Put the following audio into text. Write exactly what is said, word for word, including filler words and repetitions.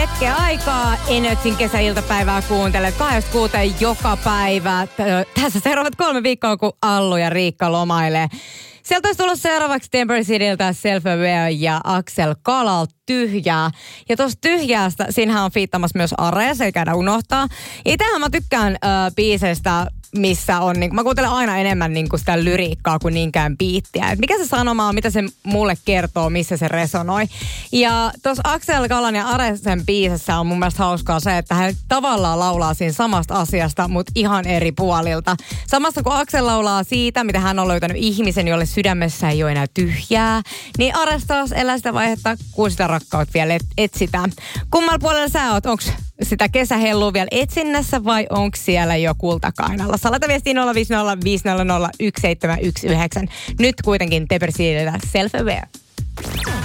hetken aikaa. Energin kesäiltapäivää kuuntelet kahdesta kuuteen joka päivä. Tässä seuraavat kolme viikkoa, kun Allu ja Riikka lomailee. Sieltä olisi tullut seuraavaksi Temporary Cityltä Self-Aware ja Axel Kalal Tyhjää. Ja tuossa Tyhjäästä, siinähän on fiittamassa myös Ares, ei käydä unohtaa. Itsehän mä tykkään äh, biiseistä, missä on, niin, mä kuuntelen aina enemmän niin kuin sitä lyriikkaa kuin niinkään biittiä. Et mikä se sanoma on, mitä se mulle kertoo, missä se resonoi. Ja tuossa Axel Kalan ja Aresen biisessä on mun mielestä hauskaa se, että hän tavallaan laulaa siinä samasta asiasta, mutta ihan eri puolilta. Samassa kun Axel laulaa siitä, mitä hän on löytänyt ihmisen, jolle sydämessä ei ole enää tyhjää, niin Ares taas elää sitä vaihetta, kun sitä rakkautta vielä etsitään. Kummalla puolella sä oot? Onks sitä kesähellua vielä etsinnässä vai onko siellä jo kultakainalla? Salata viestiin nolla viisi nolla viisi nolla nolla yksi seitsemän yksi yhdeksän. Nyt kuitenkin Temporary Cityltä Self-Aware.